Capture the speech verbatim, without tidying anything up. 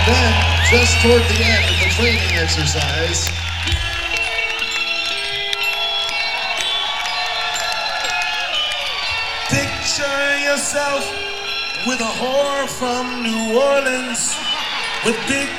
then, just toward the end of the training exercise, picture yourself with a whore from New Orleans with big